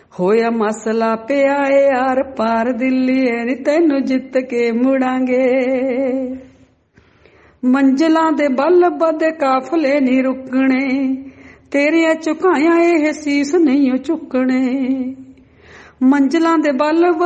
ਹੋਇਆ ਮਸਲਾ ਪਿਆ ਏ ਆਰ ਪਾਰ ਦਿੱਲੀਏ ਨੀ ਤੈਨੂੰ ਜਿੱਤ ਕੇ ਮੁੜਾਂਗੇ। ਮੰਜ਼ਲਾਂ ਦੇ ਬਲ ਬਦੇ ਕਾਫਲੇ ਨੀ ਰੁਕਣੇ, ਤੇਰੀਆਂ ਝੁਕਾਇਆ ਇਹ ਸੀਸ ਨਹੀਂ ਝੁਕਣੇ। ਮੰਜ਼ਲਾਂ ਦੇ ਬਲ